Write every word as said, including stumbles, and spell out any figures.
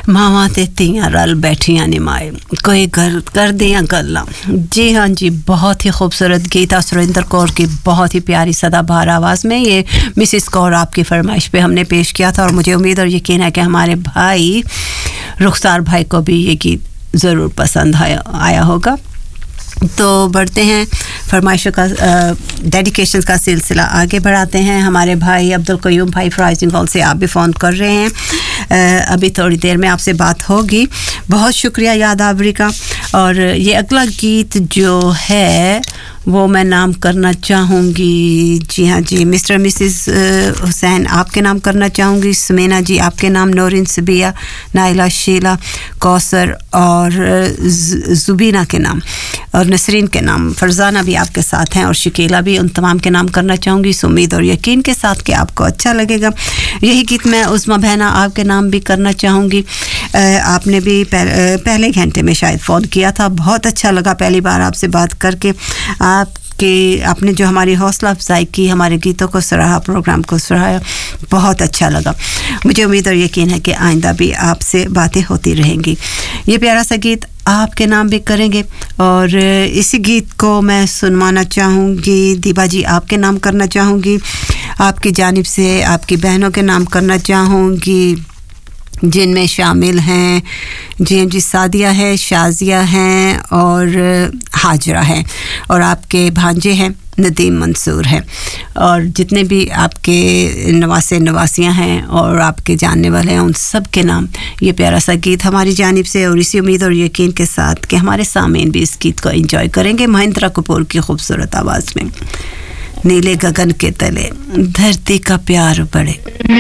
मावां ते तियां रल बैठियां निमाए कोई घर कर दियां गल्लां। जी हाँ जी, बहुत ही खूबसूरत गीता सुरेंद्र कौर की बहुत ही प्यारी सदाबहार आवाज़ में ये मिसिस कौर आपकी फरमाइश पे हमने पेश किया था, और मुझे उम्मीद और यकीन है कि हमारे भाई रुखसार भाई को भी ये गीत ज़रूर पसंद आया आया होगा। तो बढ़ते हैं फरमाइशों का डेडिकेशंस का सिलसिला आगे बढ़ाते हैं। हमारे भाई अब्दुल कयूम भाई फ्राइजिंग हॉल से आप भी फ़ोन कर रहे हैं, आ, अभी थोड़ी देर में आपसे बात होगी। बहुत शुक्रिया याद आवरी का। और ये अगला गीत जो है वो मैं नाम करना चाहूँगी। जी हाँ जी, मिस्टर मिसिस हुसैन आपके नाम करना चाहूँगी, सुमेना जी आपके नाम, नौरीन सबिया, नाइला, शीला, कौसर और जुबीना के नाम, और नसरीन के नाम, फरजाना भी आपके साथ हैं और शकीला भी, उन तमाम के नाम करना चाहूँगी इस उम्मीद और यकीन के साथ कि आपको अच्छा लगेगा। यही गीत मैं उस्मा बहना आपके नाम भी करना चाहूँगी। आपने भी पहले घंटे में शायद फ़ोन किया था, बहुत अच्छा लगा पहली बार आपसे बात करके। आपके आपने जो हमारी हौसला अफजाई की, हमारे गीतों को सराहा, प्रोग्राम को सराहा, बहुत अच्छा लगा। मुझे उम्मीद और यकीन है कि आइंदा भी आपसे बातें होती रहेंगी। ये प्यारा सा गीत आपके नाम भी करेंगे, और इसी गीत को मैं सुनवाना चाहूँगी। दीपा जी आपके नाम करना चाहूँगी, आपकी जानिब से आपकी बहनों के नाम करना चाहूँगी, जिनमें शामिल हैं जी जी सादिया है, शाजिया हैं और हाजरा हैं, और आपके भांजे हैं नदीम मंसूर हैं, और जितने भी आपके नवासे नवासियां हैं और आपके जानने वाले हैं उन सब के नाम ये प्यारा सा गीत हमारी जानिब से, और इसी उम्मीद और यकीन के साथ कि हमारे सामीन भी इस गीत को एंजॉय करेंगे महेंद्र कपूर की खूबसूरत आवाज़ में। नीले गगन के तले धरती का प्यार बढ़े।